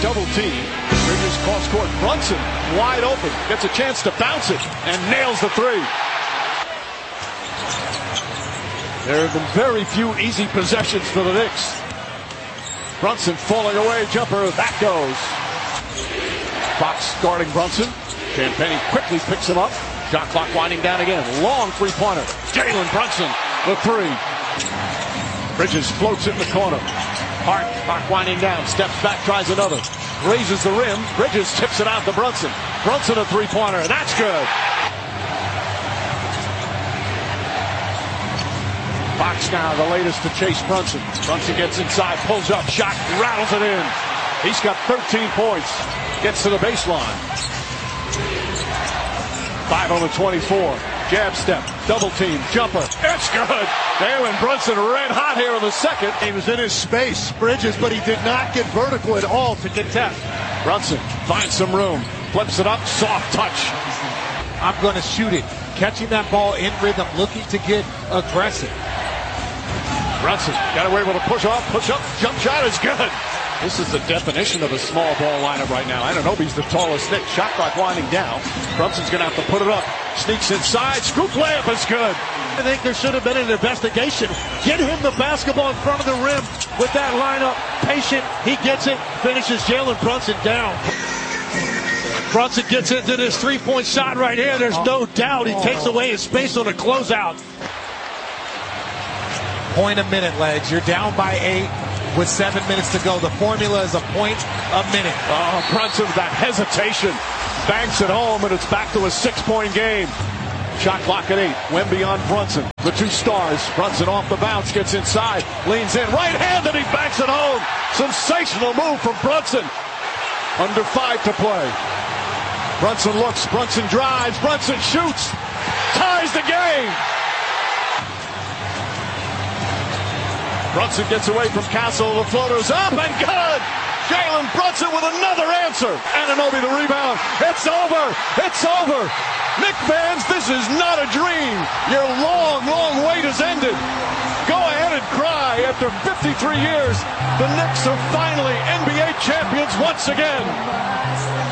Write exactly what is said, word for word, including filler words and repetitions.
double team. Bridges cross court. Brunson wide open. Gets a chance to bounce it and nails the three. There have been very few easy possessions for the Knicks. Brunson falling away. Jumper. That goes. Fox guarding Brunson. Champagnie quickly picks him up. Shot clock winding down again. Long three-pointer. Jalen Brunson, the three. Bridges floats it in the corner. Hart, clock winding down. Steps back, tries another. Raises the rim. Bridges tips it out to Brunson. Brunson a three-pointer. That's good. Fox now the latest to chase Brunson. Brunson gets inside, pulls up, shot, rattles it in. He's got thirteen points. Gets to the baseline. Five on the twenty-four. Jab step, double team, jumper. It's good. Jalen Brunson red hot here in the second. He was in his space, Bridges, but he did not get vertical at all to contest. Brunson finds some room, flips it up, soft touch. I'm going to shoot it. Catching that ball in rhythm, looking to get aggressive. Brunson got away with a push off, push up, jump shot is good. This is the definition of a small ball lineup right now. Anunoby's the tallest Knick. Shot clock winding down. Brunson's going to have to put it up. Sneaks inside. Scoop layup is good. I think there should have been an investigation. Get him the basketball in front of the rim with that lineup. Patient. He gets it. Finishes Jalen Brunson down. Brunson gets into this three-point shot right here. There's no doubt he takes away his space on a closeout. Point a minute, Legs. You're down by eight with seven minutes to go. The formula is a point a minute. Oh, Brunson, that hesitation. Banks it home, and it's back to a six-point game. Shot clock at eight. Wemby on Brunson. The two stars. Brunson off the bounce, gets inside, leans in, right-handed, he banks it home. Sensational move from Brunson. Under five to play. Brunson looks, Brunson drives, Brunson shoots. Ties the game. Brunson gets away from Castle. The floater's up and good. Jalen Brunson with another answer. Anunoby the rebound. It's over. It's over. Knick fans, this is not a dream. Your long, long wait has ended. Go ahead and cry. After fifty-three years, the Knicks are finally N B A champions once again.